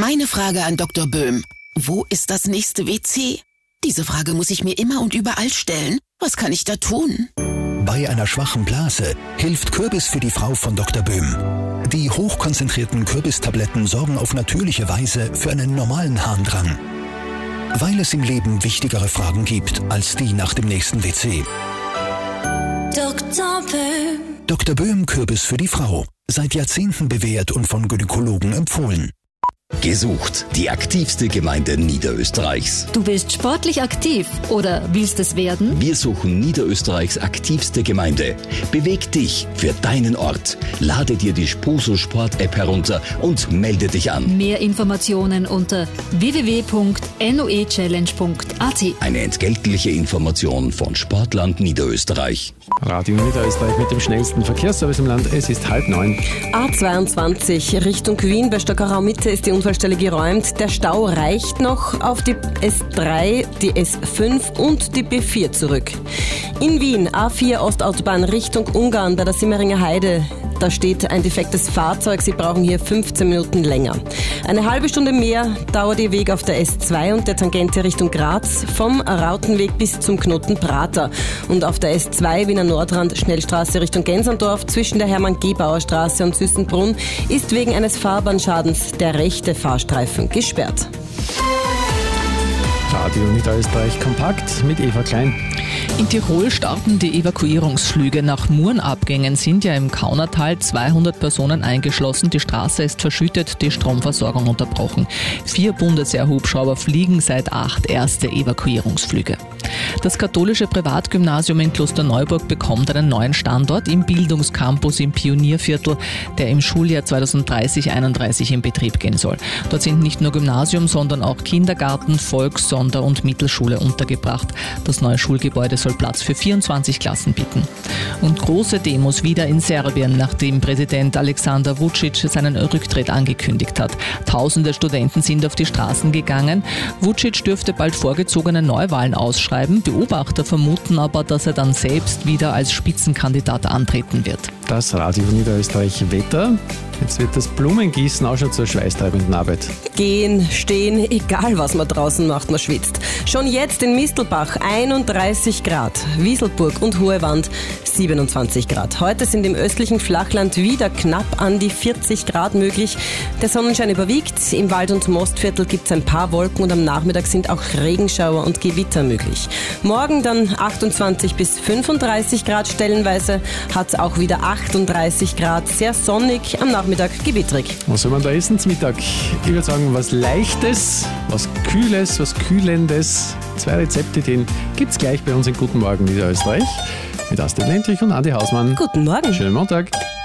Meine Frage an Dr. Böhm. Wo ist das nächste WC? Diese Frage muss ich mir immer und überall stellen. Was kann ich da tun? Bei einer schwachen Blase hilft Kürbis für die Frau von Dr. Böhm. Die hochkonzentrierten Kürbistabletten sorgen auf natürliche Weise für einen normalen Harndrang. Weil es im Leben wichtigere Fragen gibt als die nach dem nächsten WC. Dr. Böhm. Dr. Böhm Kürbis für die Frau. Seit Jahrzehnten bewährt und von Gynäkologen empfohlen. Gesucht, die aktivste Gemeinde Niederösterreichs. Du bist sportlich aktiv oder willst es werden? Wir suchen Niederösterreichs aktivste Gemeinde. Beweg dich für deinen Ort. Lade dir die Spuso Sport-App herunter und melde dich an. Mehr Informationen unter www.noechallenge.at. Eine entgeltliche Information von Sportland Niederösterreich. Radio Niederösterreich mit dem schnellsten Verkehrsservice im Land. Es ist 8:30. A22 Richtung Wien bei Stockerau Mitte ist die Unfallstelle geräumt. Der Stau reicht noch auf die S3, die S5 und die B4 zurück. In Wien A4 Ostautobahn Richtung Ungarn bei der Simmeringer Heide. Da steht ein defektes Fahrzeug. Sie brauchen hier 15 Minuten länger. Eine halbe Stunde mehr dauert Ihr Weg auf der S2 und der Tangente Richtung Graz vom Rautenweg bis zum Knoten Prater. Und auf der S2 Wiener Nordrand Schnellstraße Richtung Gensandorf zwischen der Hermann-Gebauer-Straße und Süßenbrunn ist wegen eines Fahrbahnschadens der rechte Fahrstreifen gesperrt. Radio Niederösterreich kompakt mit Eva Klein. In Tirol starten die Evakuierungsflüge. Nach Murenabgängen sind ja im Kaunertal 200 Personen eingeschlossen. Die Straße ist verschüttet, die Stromversorgung unterbrochen. 4 Bundesheer-Hubschrauber fliegen seit 8 erste Evakuierungsflüge. Das katholische Privatgymnasium in Klosterneuburg bekommt einen neuen Standort im Bildungscampus im Pionierviertel, der im Schuljahr 2030/31 in Betrieb gehen soll. Dort sind nicht nur Gymnasium, sondern auch Kindergarten, Volks-, Sonder- und Mittelschule untergebracht. Das neue Schulgebäude soll Platz für 24 Klassen bieten. Und große Demos wieder in Serbien, nachdem Präsident Aleksandar Vučić seinen Rücktritt angekündigt hat. Tausende Studenten sind auf die Straßen gegangen. Vučić dürfte bald vorgezogene Neuwahlen ausschreiben. Beobachter vermuten aber, dass er dann selbst wieder als Spitzenkandidat antreten wird. Das Radio Niederösterreich Wetter. Jetzt wird das Blumengießen auch schon zur schweißtreibenden Arbeit. Gehen, stehen, egal was man draußen macht, man schwitzt. Schon jetzt in Mistelbach 31 Grad, Wieselburg und Hohe Wand 27 Grad. Heute sind im östlichen Flachland wieder knapp an die 40 Grad möglich. Der Sonnenschein überwiegt. Im Wald- und Mostviertel gibt es ein paar Wolken und am Nachmittag sind auch Regenschauer und Gewitter möglich. Morgen dann 28 bis 35 Grad stellenweise, hat es auch wieder 38 Grad, sehr sonnig, am Nachmittag gewitterig. Was soll man da essen zum Mittag? Ich würde sagen, was Leichtes, was Kühles, was Kühlendes. 2 Rezeptideen gibt es gleich bei uns in Guten Morgen Niederösterreich mit Astrid Lendrich und Andi Hausmann. Guten Morgen. Schönen Montag.